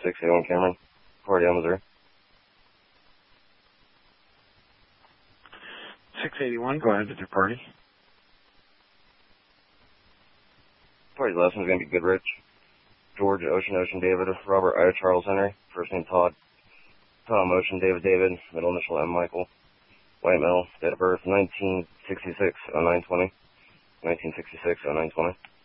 681 Cameron, Cordell, Missouri. 681, go ahead with your party. Party's last name's going to be Goodrich. George, Ocean, David, Robert, Ida, Charles, Henry. First name Todd. Tom, Ocean, David, middle initial M, Michael. White male, date of birth 1966, 0920. 1966, 0920.